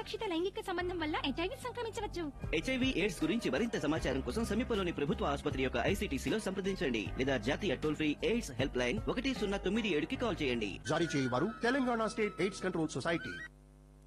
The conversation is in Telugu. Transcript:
అసురక్షిత లైంగిక సంబంధం వల్ల HIV సంక్రమించవచ్చు. HIV AIDS గురించి మరింత సమాచారం కోసం సమీపంలోని ప్రభుత్వ ఆసుపత్రి యొక్క ICTC లో సంప్రదించండి లేదా జాతీయ toll free AIDS help line 1097కి call చేయండి. జారీ చేయవారు Telangana state AIDS control society.